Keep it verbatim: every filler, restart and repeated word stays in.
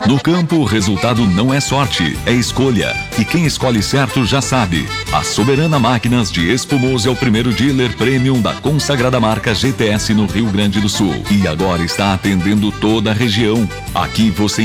No campo, o resultado não é sorte, é escolha. E quem escolhe certo já sabe. A Soberana Máquinas de Espumoso é o primeiro dealer premium da consagrada marca G T S no Rio Grande do Sul. E agora está atendendo toda a região. Aqui você